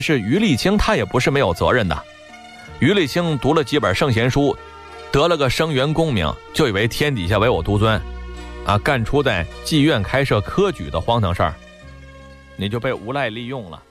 是余立清他也不是没有责任的。余立清读了几本圣贤书，得了个生源功名，就以为天底下唯我独尊干出在妓院开设科举的荒唐事儿，你就被无赖利用了。